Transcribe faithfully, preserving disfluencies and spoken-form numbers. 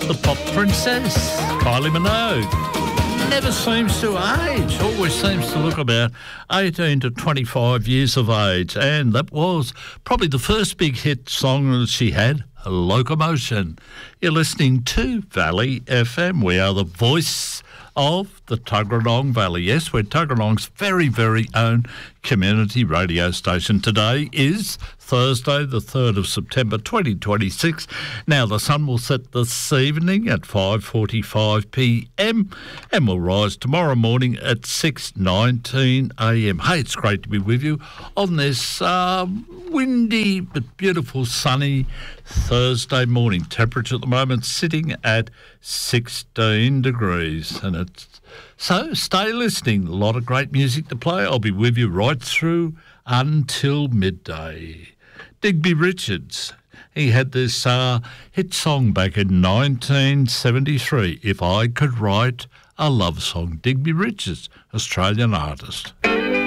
the pop princess, Kylie Minogue. Never seems to age, always seems to look about eighteen to twenty-five years of age. And that was probably the first big hit song that she had, Locomotion. You're listening to Valley F M. We are the voice of the Tuggeranong Valley. Yes, we're Tuggeranong's very, very own community radio station. Today is Thursday, the third of September, twenty twenty-six. Now, the sun will set this evening at five forty-five p m and will rise tomorrow morning at six nineteen a m. Hey, it's great to be with you on this uh, windy but beautiful sunny Thursday morning. Temperature at the moment sitting at sixteen degrees, and it's so stay listening. A lot of great music to play. I'll be with you right through until midday. Digby Richards, he had this uh, hit song back in nineteen seventy-three, If I Could Write a Love Song. Digby Richards, Australian artist.